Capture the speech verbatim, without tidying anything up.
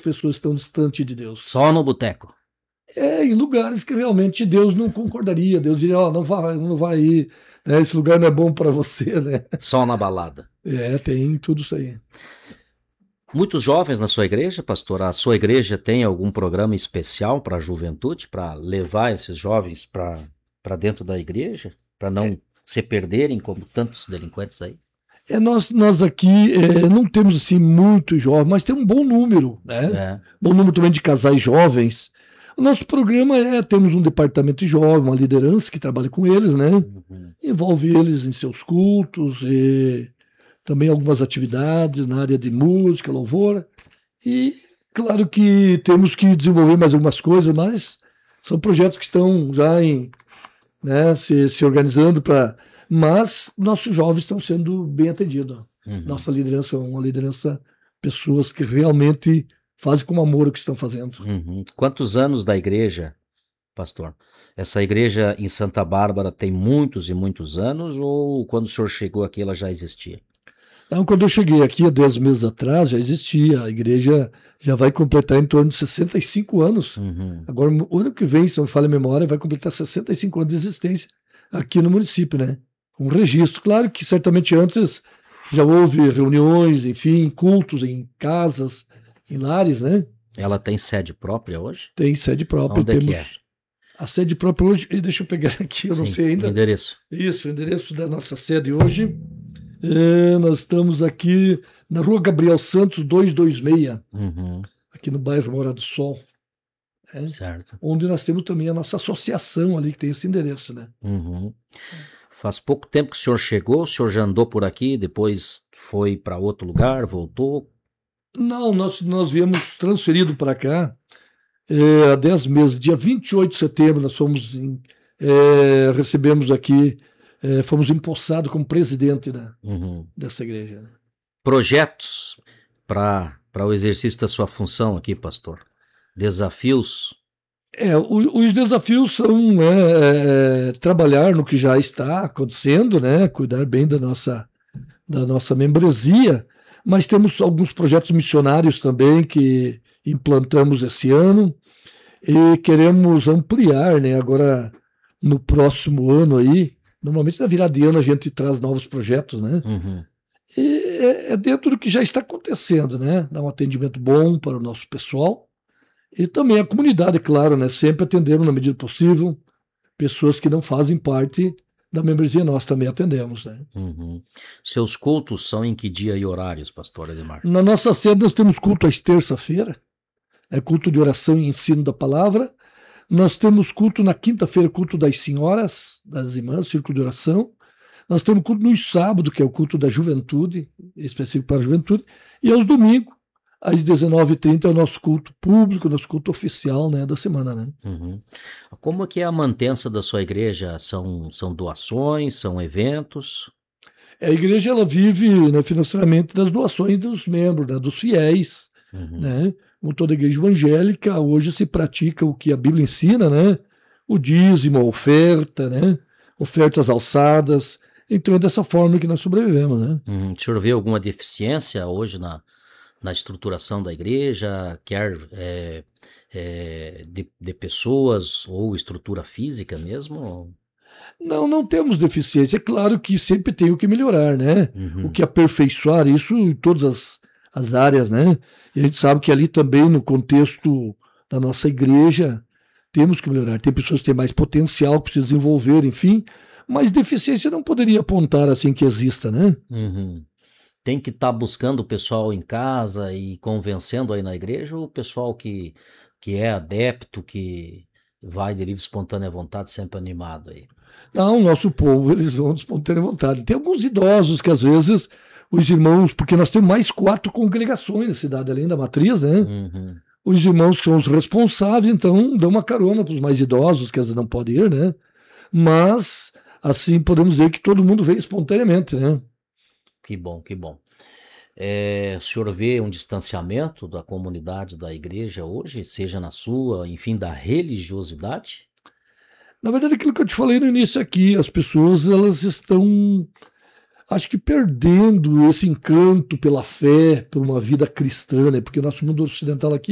pessoas estão distantes de Deus. Só no boteco? É, em lugares que realmente Deus não concordaria. Deus diria, ó, oh, não vai, não vai ir, né? Esse lugar não é bom para você, né? Só na balada? É, tem tudo isso aí. Muitos jovens na sua igreja, pastor? A sua igreja tem algum programa especial para a juventude, para levar esses jovens para dentro da igreja, para não é. se perderem como tantos delinquentes aí? É, nós, nós aqui é, não temos assim muitos jovens, mas tem um bom número, né? É. Bom número também de casais jovens. O nosso programa é, temos um departamento de jovens, uma liderança que trabalha com eles, né? Uhum. Envolve eles em seus cultos, e também algumas atividades na área de música, louvor. E claro que temos que desenvolver mais algumas coisas, mas são projetos que estão já em, né, se, se organizando para... Mas nossos jovens estão sendo bem atendidos. Uhum. Nossa liderança é uma liderança, pessoas que realmente fazem com amor o que estão fazendo. Uhum. Quantos anos da igreja, pastor? Essa igreja em Santa Bárbara tem muitos e muitos anos, ou quando o senhor chegou aqui ela já existia? Não, quando eu cheguei aqui há dez meses atrás já existia. A igreja já vai completar em torno de sessenta e cinco anos. Uhum. Agora, o ano que vem, se não me falha a memória, vai completar sessenta e cinco anos de existência aqui no município, né? Um registro. Claro que certamente antes já houve reuniões, enfim, cultos em casas, em lares, né? Ela tem sede própria hoje? Tem sede própria. Onde temos é que é? A sede própria hoje, deixa eu pegar aqui, eu Sim, não sei ainda. O endereço. Isso, o endereço da nossa sede hoje. É, nós estamos aqui na Rua Gabriel Santos, duzentos e vinte e seis, uhum. aqui no bairro Morada do Sol. É, certo. Onde nós temos também a nossa associação ali, que tem esse endereço, né? Uhum. Faz pouco tempo que o senhor chegou, o senhor já andou por aqui, depois foi para outro lugar, voltou? Não, nós, nós viemos transferido para cá é, há dez meses. Dia vinte e oito de setembro nós fomos em, é, recebemos aqui, é, fomos empossados como presidente da, uhum. dessa igreja. Né? Projetos para o exercício da sua função aqui, pastor? Desafios? É, o, os desafios são é, é, trabalhar no que já está acontecendo, né? Cuidar bem da nossa, da nossa membresia, mas temos alguns projetos missionários também que implantamos esse ano e queremos ampliar, né? Agora, no próximo ano aí, normalmente na virada de ano a gente traz novos projetos, né? Uhum. E é, é dentro do que já está acontecendo, né? Dar um atendimento bom para o nosso pessoal. E também a comunidade, claro, né? Sempre atendendo na medida possível pessoas que não fazem parte da membresia, nós também atendemos, né? Uhum. Seus cultos são em que dia e horários, pastor Edmar? Na nossa sede nós temos culto às terça-feira, é culto de oração e ensino da palavra. Nós temos culto na quinta-feira, culto das senhoras, das irmãs, círculo de oração. Nós temos culto no sábado, que é o culto da juventude, específico para a juventude, e aos domingos, às dezenove e trinta é o nosso culto público, nosso culto oficial, né, da semana, né? Uhum. Como que é a mantença da sua igreja? São, são doações, são eventos? A igreja, ela vive, né, financeiramente das doações dos membros, né, dos fiéis, uhum. né? Como toda igreja evangélica, hoje se pratica o que a Bíblia ensina, né? O dízimo, a oferta, né? Ofertas alçadas. Então é dessa forma que nós sobrevivemos, né? Uhum. O senhor vê alguma deficiência hoje na na estruturação da igreja, quer é, é, de, de pessoas ou estrutura física mesmo? Não, não temos deficiência. É claro que sempre tem o que melhorar, né? Uhum. O que aperfeiçoar, isso em todas as, as áreas, né? E a gente sabe que ali também, no contexto da nossa igreja, temos que melhorar. Tem pessoas que têm mais potencial, que precisam desenvolver, enfim, mas deficiência não poderia apontar assim que exista, né? Uhum. Tem que estar tá buscando o pessoal em casa e convencendo aí na igreja, ou o pessoal que, que é adepto, que vai de livre espontânea vontade, sempre animado aí? Não, o nosso povo, eles vão de espontânea vontade. Tem alguns idosos que às vezes os irmãos, porque nós temos mais quatro congregações na cidade, além da matriz, né? Uhum. Os irmãos que são os responsáveis, então, dão uma carona para os mais idosos, que às vezes não podem ir, né? Mas, assim, podemos dizer que todo mundo vem espontaneamente, né? Que bom, que bom. É, o senhor vê um distanciamento da comunidade da igreja hoje, seja na sua, enfim, da religiosidade? Na verdade, aquilo que eu te falei no início aqui, as pessoas, elas estão, acho que perdendo esse encanto pela fé, por uma vida cristã, né? Porque o nosso mundo ocidental aqui